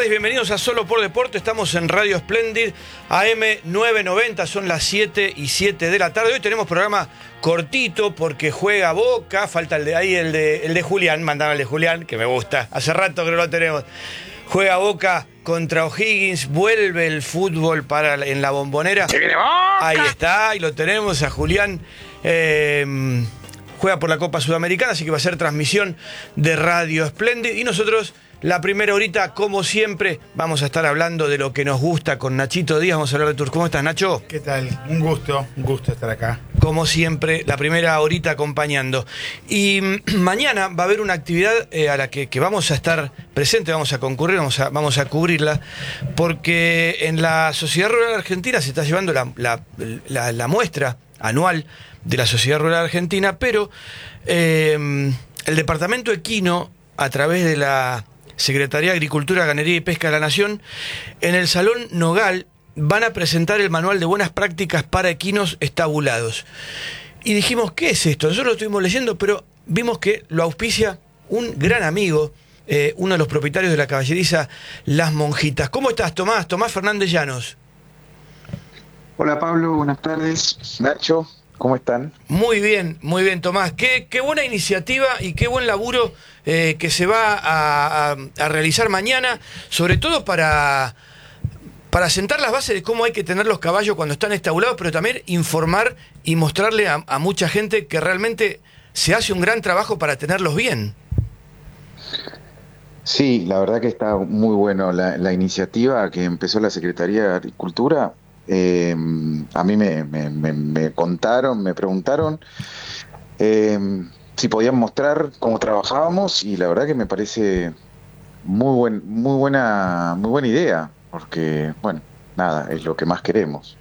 tardes, bienvenidos a Solo por Deporte. Estamos en Radio Splendid, AM 990, son las 7:07 de la tarde. Hoy tenemos programa cortito porque juega Boca, falta el de Julián, mandame el de Julián, que me gusta, hace rato que no lo tenemos. Juega Boca contra O'Higgins, vuelve el fútbol en la Bombonera. ¡Se viene Boca! Ahí está, y lo tenemos a Julián. Juega por la Copa Sudamericana, así que va a ser transmisión de Radio Splendid. Y nosotros, la primera horita, como siempre, vamos a estar hablando de lo que nos gusta con Nachito Díaz. Vamos a hablar de Tours. ¿Cómo estás, Nacho? ¿Qué tal? Un gusto estar acá. Como siempre, la primera horita acompañando. Y mañana va a haber una actividad a la que vamos a estar presentes, vamos a concurrir, vamos a cubrirla, porque en la Sociedad Rural Argentina se está llevando la muestra anual de la Sociedad Rural Argentina, pero el Departamento Equino, a través de la Secretaría de Agricultura, Ganadería y Pesca de la Nación, en el Salón Nogal van a presentar el manual de buenas prácticas para equinos estabulados. Y dijimos, ¿qué es esto? Nosotros lo estuvimos leyendo, pero vimos que lo auspicia un gran amigo, uno de los propietarios de la caballeriza Las Monjitas. ¿Cómo estás, Tomás? Tomás Fernández Llanos. Hola Pablo, buenas tardes. Nacho, ¿cómo están? Muy bien, Tomás. Qué buena iniciativa y qué buen laburo que se va a realizar mañana, sobre todo para sentar las bases de cómo hay que tener los caballos cuando están estabulados, pero también informar y mostrarle a mucha gente que realmente se hace un gran trabajo para tenerlos bien. Sí, la verdad que está muy bueno la iniciativa que empezó la Secretaría de Agricultura. A mí me contaron, me preguntaron si podían mostrar cómo trabajábamos, y la verdad que me parece muy buena idea, porque, bueno, nada, es lo que más queremos.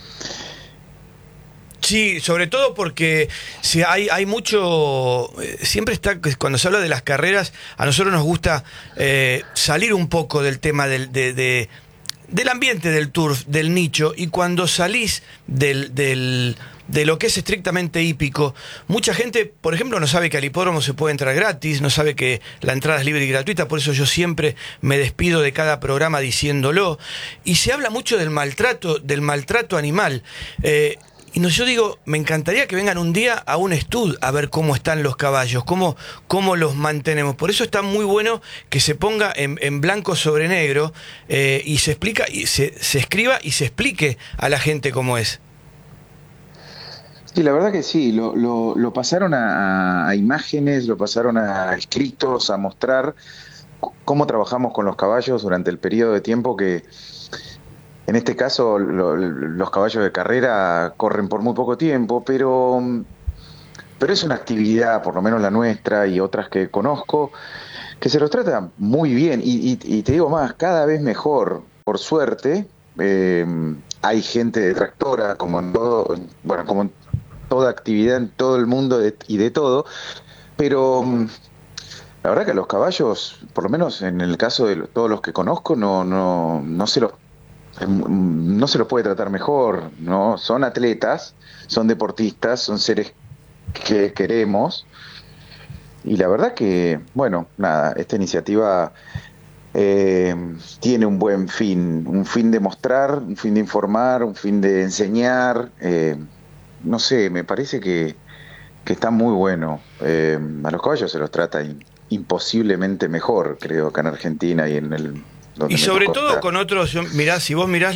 Sí, sobre todo porque si hay mucho, siempre está, cuando se habla de las carreras, a nosotros nos gusta salir un poco del tema del ambiente del turf, del nicho, y cuando salís de lo que es estrictamente hípico, mucha gente, por ejemplo, no sabe que al hipódromo se puede entrar gratis, no sabe que la entrada es libre y gratuita, por eso yo siempre me despido de cada programa diciéndolo, y se habla mucho del maltrato animal. Yo digo, me encantaría que vengan un día a un estud a ver cómo están los caballos, cómo los mantenemos. Por eso está muy bueno que se ponga en blanco sobre negro y se explica, y se escriba y se explique a la gente cómo es. Sí, la verdad que sí, lo pasaron a imágenes, lo pasaron a escritos, a mostrar cómo trabajamos con los caballos durante el periodo de tiempo que... En este caso, los caballos de carrera corren por muy poco tiempo, pero es una actividad, por lo menos la nuestra y otras que conozco, que se los trata muy bien, y te digo más, cada vez mejor, por suerte. Hay gente detractora, como en toda actividad en todo el mundo y de todo, pero la verdad que los caballos, por lo menos en el caso de todos los que conozco, no se los puede tratar mejor, ¿no? Son atletas, son deportistas, son seres que queremos, y la verdad que, bueno, nada, esta iniciativa tiene un buen fin, un fin de mostrar, un fin de informar, un fin de enseñar, no sé, me parece que está muy bueno. A los caballos se los trata imposiblemente mejor, creo, acá en Argentina y en el... Y sobre todo con otros, mirá, si vos mirás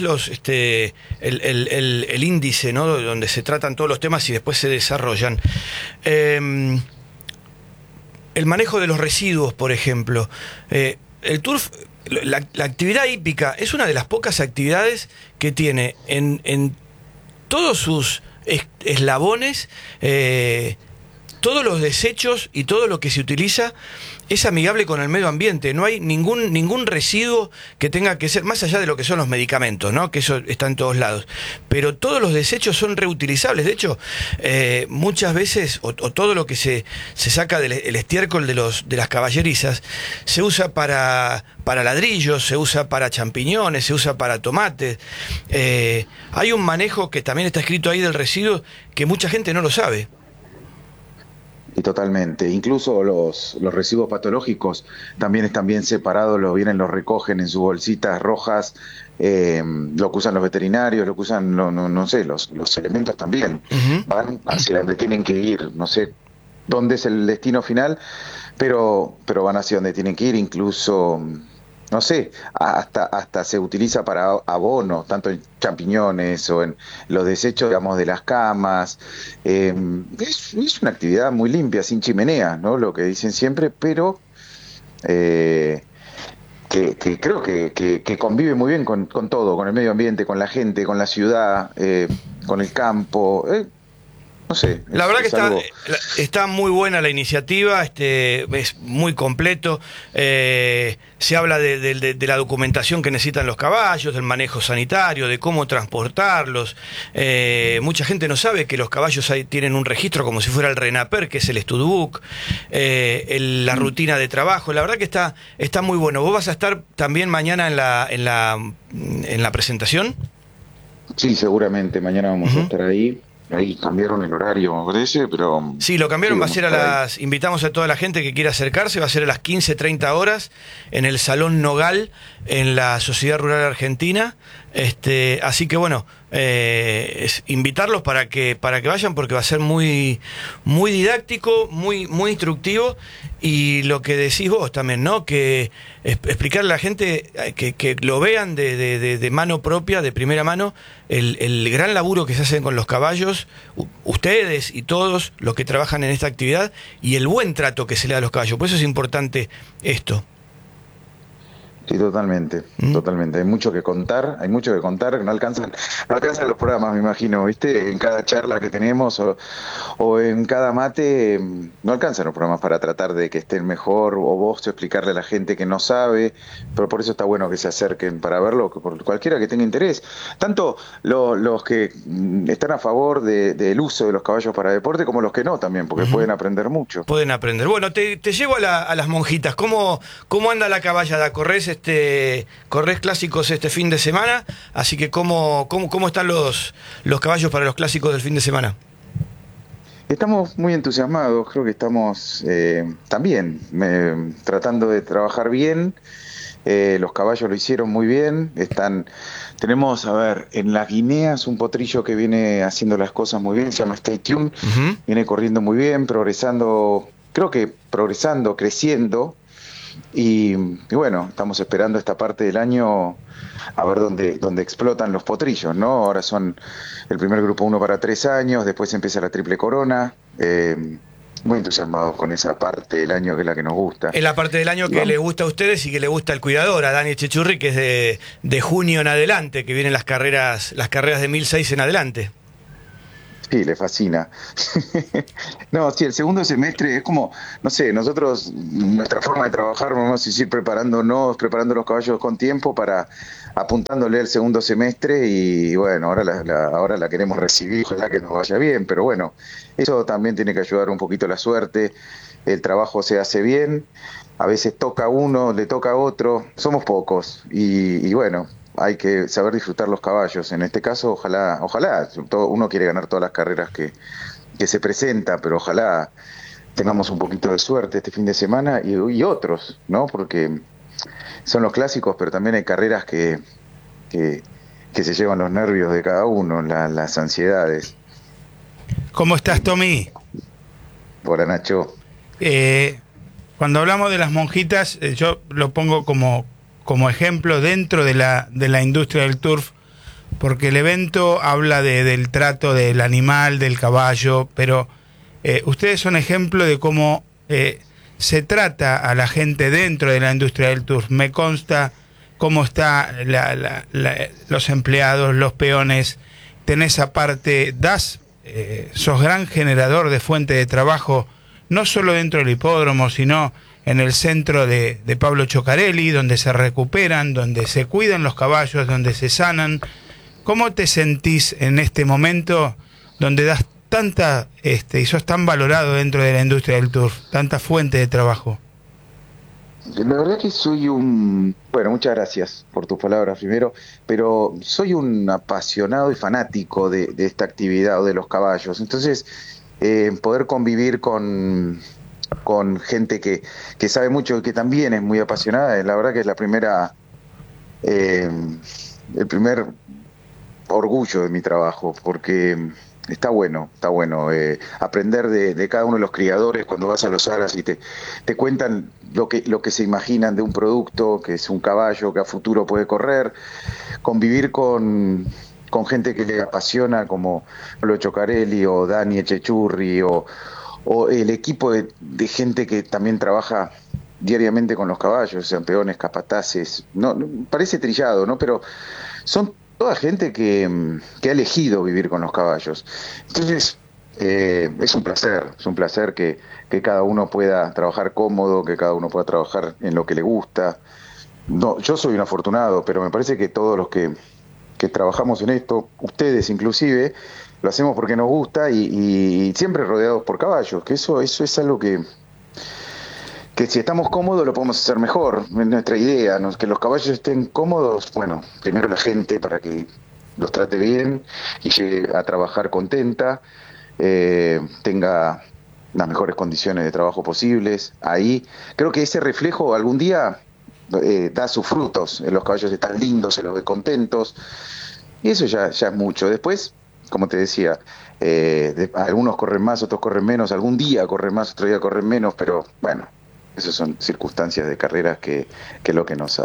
el índice, ¿no?, donde se tratan todos los temas y después se desarrollan. El manejo de los residuos, por ejemplo. El turf, la actividad hípica, es una de las pocas actividades que tiene en todos sus eslabones, todos los desechos y todo lo que se utiliza es amigable con el medio ambiente. No hay ningún residuo que tenga que ser, más allá de lo que son los medicamentos, ¿no?, que eso está en todos lados, pero todos los desechos son reutilizables. De hecho, muchas veces, o todo lo que se saca del estiércol de las caballerizas, se usa para ladrillos, se usa para champiñones, se usa para tomates. Hay un manejo que también está escrito ahí del residuo que mucha gente no lo sabe. Y totalmente. Incluso los residuos patológicos también están bien separados, los recogen en sus bolsitas rojas, lo que usan los veterinarios, lo que usan, no sé, los elementos también. Ujú. Van hacia donde tienen que ir. No sé dónde es el destino final, pero van hacia donde tienen que ir, incluso... No sé, hasta se utiliza para abono, tanto en champiñones o en los desechos, digamos, de las camas. Es una actividad muy limpia, sin chimenea, ¿no? Lo que dicen siempre, pero que creo que convive muy bien con todo, con el medio ambiente, con la gente, con la ciudad, con el campo. No sé. La verdad que algo... está muy buena la iniciativa, es muy completo. Se habla de la documentación que necesitan los caballos, del manejo sanitario, de cómo transportarlos. Mucha gente no sabe que los caballos tienen un registro como si fuera el RENAPER, que es el Studbook, la rutina de trabajo. La verdad que está muy bueno. ¿Vos vas a estar también mañana en la presentación? Sí, seguramente. Mañana vamos a estar ahí. Ahí cambiaron el horario, me parece, pero... Sí, lo cambiaron, sí, va a ser invitamos a toda la gente que quiera acercarse, va a ser a las 15:30 horas en el Salón Nogal, en la Sociedad Rural Argentina. Así que bueno, invitarlos para que vayan, porque va a ser muy, muy didáctico, muy, muy instructivo, y lo que decís vos también, ¿no? Que explicarle a la gente que lo vean de mano propia, de primera mano, el gran laburo que se hacen con los caballos, ustedes y todos los que trabajan en esta actividad, y el buen trato que se le da a los caballos. Por eso es importante esto. Sí, totalmente, totalmente. Hay mucho que contar, que no alcanzan los programas, me imagino, ¿viste? En cada charla que tenemos o en cada mate, no alcanzan los programas para tratar de que estén mejor, o vos explicarle a la gente que no sabe, pero por eso está bueno que se acerquen para verlo, por cualquiera que tenga interés. Tanto los que están a favor del uso de los caballos para deporte, como los que no también, porque pueden aprender mucho. Pueden aprender. Bueno, te llevo a las monjitas. ¿Cómo anda la caballada? Corres clásicos este fin de semana, así que ¿cómo están los caballos para los clásicos del fin de semana? Estamos muy entusiasmados, creo que estamos también tratando de trabajar bien. Los caballos lo hicieron muy bien. Tenemos, a ver, en las Guineas un potrillo que viene haciendo las cosas muy bien, se llama Stay Tuned, viene corriendo muy bien, progresando, creciendo. Y bueno, estamos esperando esta parte del año a ver dónde explotan los potrillos, ¿no? Ahora son el primer grupo 1 para 3 años, después empieza la triple corona. Muy entusiasmados con esa parte del año que es la que nos gusta. Es la parte del año que le gusta a ustedes y que le gusta al cuidador, a Dani Chechurri, que es de junio en adelante, que vienen las carreras de 1006 en adelante. Sí, le fascina. No, sí, el segundo semestre es como, no sé, nosotros, nuestra forma de trabajar, vamos a ir preparando los caballos con tiempo apuntándole al segundo semestre, y bueno, ahora la queremos recibir, ojalá que nos vaya bien, pero bueno, eso también tiene que ayudar un poquito la suerte, el trabajo se hace bien, a veces toca a uno, le toca a otro, somos pocos, y bueno, hay que saber disfrutar los caballos. En este caso, ojalá, uno quiere ganar todas las carreras que se presenta, pero ojalá tengamos un poquito de suerte este fin de semana y otros, ¿no? Porque son los clásicos, pero también hay carreras que se llevan los nervios de cada uno, las ansiedades. ¿Cómo estás, Tommy? Hola, Nacho. Cuando hablamos de las monjitas, yo lo pongo como ejemplo dentro de la industria del turf, porque el evento habla del trato del animal, del caballo, pero ustedes son ejemplo de cómo se trata a la gente dentro de la industria del turf. Me consta cómo está los empleados, los peones, tenés aparte, sos gran generador de fuente de trabajo, no solo dentro del hipódromo, sino en el centro de Pablo Chocarelli, donde se recuperan, donde se cuidan los caballos, donde se sanan. ¿Cómo te sentís en este momento donde das tanta, y sos tan valorado dentro de la industria del turf, tanta fuente de trabajo? La verdad que bueno, muchas gracias por tus palabras primero, pero soy un apasionado y fanático de esta actividad o de los caballos. Entonces, poder convivir con gente que sabe mucho y que también es muy apasionada. La verdad que es el primer orgullo de mi trabajo, porque está bueno aprender de cada uno de los criadores cuando vas a los aras y te cuentan lo que se imaginan de un producto, que es un caballo que a futuro puede correr, convivir con gente que le apasiona, como Pablo Chocarelli o Dani Echechurri o el equipo de gente que también trabaja diariamente con los caballos, campeones, capataces. No, parece trillado, ¿no? Pero son toda gente que ha elegido vivir con los caballos. Entonces, es un placer que cada uno pueda trabajar cómodo, que cada uno pueda trabajar en lo que le gusta. No, yo soy un afortunado, pero me parece que todos los que trabajamos en esto, ustedes inclusive, lo hacemos porque nos gusta y siempre rodeados por caballos, que eso es algo que si estamos cómodos lo podemos hacer mejor. Es nuestra idea, ¿no? Que los caballos estén cómodos, bueno, primero la gente para que los trate bien y llegue a trabajar contenta, tenga las mejores condiciones de trabajo posibles. Ahí creo que ese reflejo algún día da sus frutos. Los caballos están lindos, se los ve contentos y eso ya es mucho. Después, como te decía, algunos corren más, otros corren menos, algún día corren más, otro día corren menos, pero bueno, esas son circunstancias de carreras que lo que nos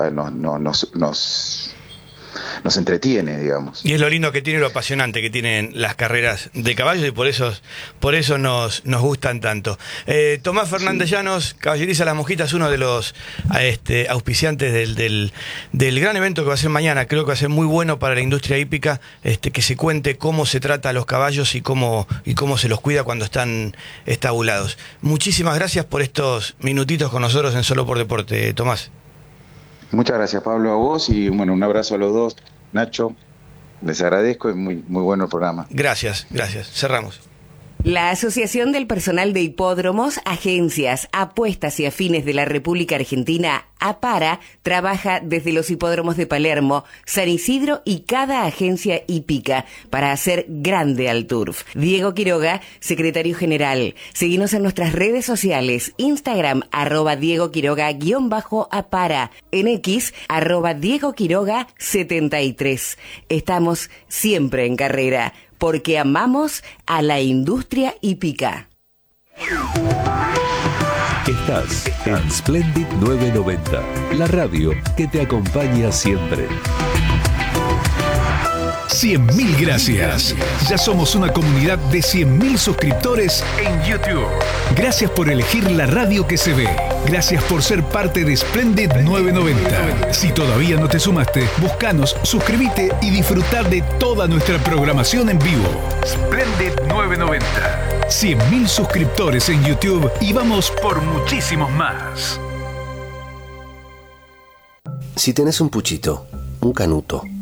entretiene, digamos. Y es lo lindo que tiene, lo apasionante que tienen las carreras de caballos y por eso nos gustan tanto. Tomás Fernández Llanos, Caballeriza Las Monjitas, uno de los auspiciantes del gran evento que va a ser mañana. Creo que va a ser muy bueno para la industria hípica, que se cuente cómo se trata a los caballos y cómo se los cuida cuando están estabulados. Muchísimas gracias por estos minutitos con nosotros en Solo por Deporte, Tomás. Muchas gracias, Pablo, a vos y bueno, un abrazo a los dos. Nacho, les agradezco, es muy bueno el programa. Gracias. Cerramos. La Asociación del Personal de Hipódromos, Agencias, Apuestas y Afines de la República Argentina, APARA, trabaja desde los hipódromos de Palermo, San Isidro y cada agencia hípica para hacer grande al turf. Diego Quiroga, secretario general. Seguinos en nuestras redes sociales, Instagram, @DiegoQuiroga_APARA, en X, @DiegoQuiroga73. Estamos siempre en carrera, porque amamos a la industria hípica. Estás en Splendid 990, la radio que te acompaña siempre. 100.000 gracias. Ya somos una comunidad de 100.000 suscriptores en YouTube. Gracias por elegir la radio que se ve. Gracias por ser parte de Splendid 990. Si todavía no te sumaste, búscanos, suscríbete y disfrutar de toda nuestra programación en vivo. Splendid 990. 100.000 suscriptores en YouTube y vamos por muchísimos más. Si tenés un puchito, un canuto,